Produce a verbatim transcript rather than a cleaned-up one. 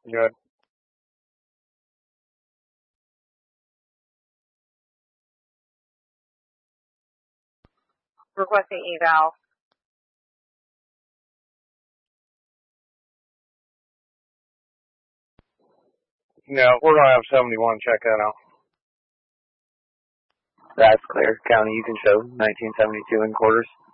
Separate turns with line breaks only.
Good.
Requesting eval.
No, we're going to have seventy-one check that out.
That's clear. County, you can show nineteen seventy-two in quarters.